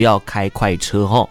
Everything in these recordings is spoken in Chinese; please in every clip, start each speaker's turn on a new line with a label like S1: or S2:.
S1: 不要开快车哦。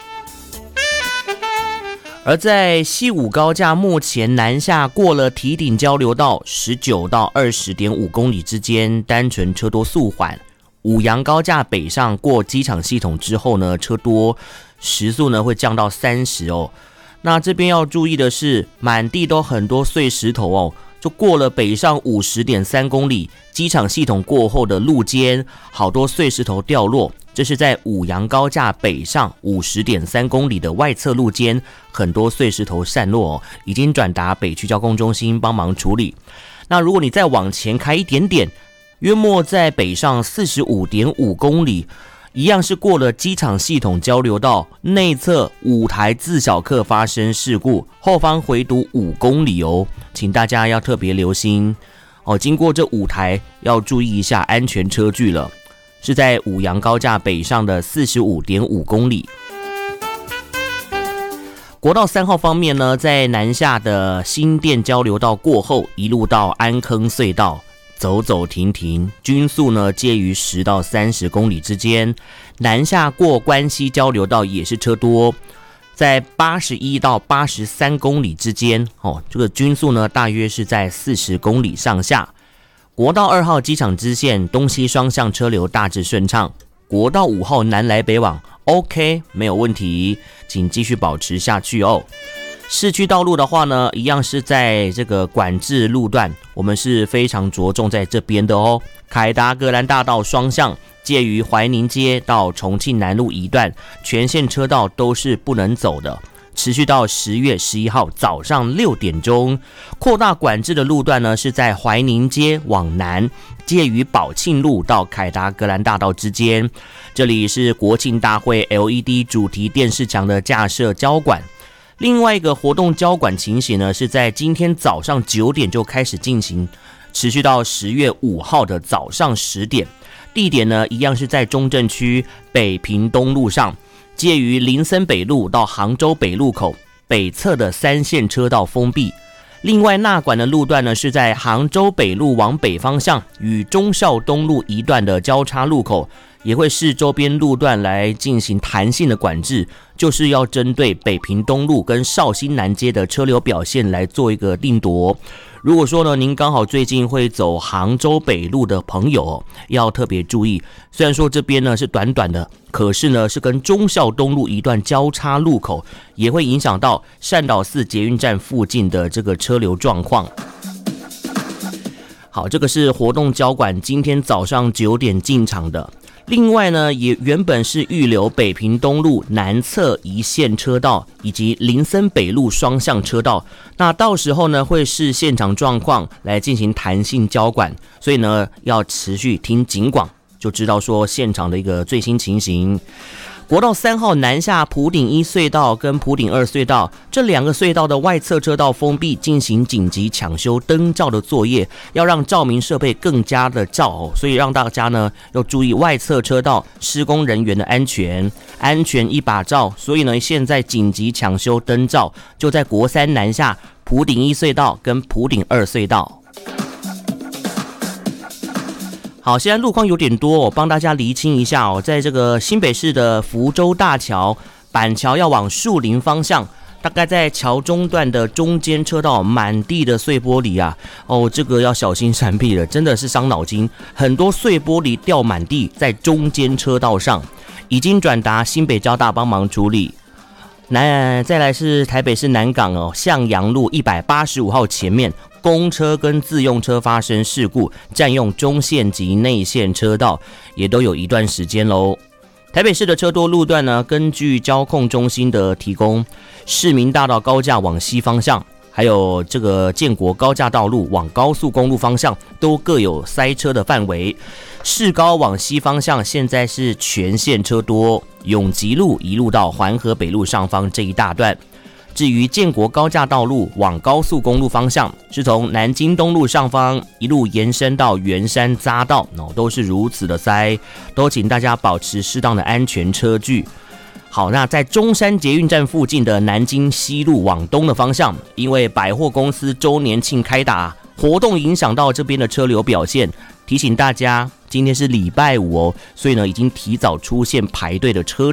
S1: 而在西武高架目前南下过了堤顶交流道19到20.5公里之间，单纯车多速缓。五杨高架北上过机场系统之后呢，车多时速呢会降到30哦。那这边要注意的是，满地都很多碎石头哦，就过了北上50.3公里，机场系统过后的路肩，好多碎石头掉落。这是在五杨高架北上50.3公里的外侧路肩，很多碎石头散落哦，已经转达北区交通中心帮忙处理。那如果你再往前开一点点，约莫在北上45.5公里，一样是过了机场系统交流道内侧5台自小客发生事故，后方回堵5公里哦，请大家要特别留心哦。经过这5台，要注意一下安全车距了，是在五杨高架北上的45.5公里。国道3号方面呢，在南下的新店交流道过后，一路到安坑隧道。走走停停，均速呢介于10到30公里之间。南下过关西交流道也是车多，在81到83公里之间哦，这个均速呢大约是在40公里上下。国道2号机场支线东西双向车流大致顺畅，国道5号南来北往 OK 没有问题，请继续保持下去哦。市区道路的话呢，一样是在这个管制路段，我们是非常着重在这边的哦。凯达格兰大道双向介于怀宁街到重庆南路一段，全线车道都是不能走的，持续到10月11号早上6点钟。扩大管制的路段呢，是在怀宁街往南，介于宝庆路到凯达格兰大道之间。这里是国庆大会 LED 主题电视墙的架设交管。另外一个活动交管情形呢，是在今天早上9点就开始进行，持续到10月5号的早上10点。地点呢，一样是在中正区北平东路上，介于林森北路到杭州北路口北侧的3线车道封闭。另外纳管的路段呢，是在杭州北路往北方向与忠孝东路一段的交叉路口，也会视周边路段来进行弹性的管制，就是要针对北平东路跟绍兴南街的车流表现来做一个定夺。如果说呢，您刚好最近会走杭州北路的朋友，要特别注意。虽然说这边呢是短短的，可是呢是跟忠孝东路一段交叉路口，也会影响到善导寺捷运站附近的这个车流状况。好，这个是活动交管今天早上9点进场的。另外呢，也原本是预留北平东路南侧一线车道以及林森北路双向车道，那到时候呢会视现场状况来进行弹性交管，所以呢要持续听警广，就知道说现场的一个最新情形。国道3号南下埔顶1隧道跟埔顶2隧道这2个隧道的外侧车道封闭，进行紧急抢修灯罩的作业，要让照明设备更加的照，所以让大家呢要注意外侧车道施工人员的安全，安全一把照。所以呢，现在紧急抢修灯罩就在国3南下埔顶1隧道跟埔顶2隧道。好，现在路况有点多，我帮大家厘清一下哦。在这个新北市的福州大桥板桥要往树林方向，大概在桥中段的中间车道满地的碎玻璃啊，这个要小心闪避了，真的是伤脑筋，很多碎玻璃掉满地在中间车道上，已经转达新北交大帮忙处理。再来是台北市南港向阳路185号前面，公车跟自用车发生事故，占用中线及内线车道，也都有一段时间喽。台北市的车多路段呢，根据交控中心的提供，市民大道高架往西方向，还有这个建国高架道路往高速公路方向都各有塞车的范围。市高往西方向现在是全线车多，永吉路一路到环河北路上方这一大段。至于建国高架道路往高速公路方向，是从南京东路上方一路延伸到圆山匝道，都是如此的塞，都请大家保持适当的安全车距。好，那在中山捷运站附近的南京西路往东的方向，因为百货公司周年庆开打活动影响到这边的车流表现，提醒大家今天是礼拜5所以呢已经提早出现排队的车